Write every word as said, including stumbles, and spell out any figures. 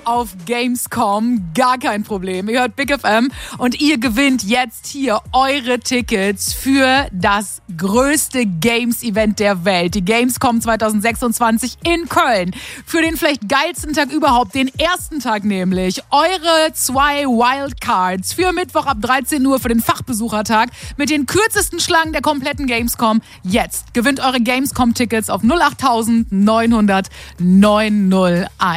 auf Gamescom. Gar kein Problem. Ihr hört Big F M und ihr gewinnt jetzt hier eure Tickets für das größte Games-Event der Welt. Die Gamescom zwanzig sechsundzwanzig in Köln. Für den vielleicht geilsten Tag überhaupt, den ersten Tag nämlich. Eure zwei Wildcards für Mittwoch ab dreizehn Uhr für den Fachbesuchertag mit den kürzesten Schlangen der kompletten Gamescom. Jetzt gewinnt eure Gamescom-Tickets auf null acht neunhundert neunhunderteins.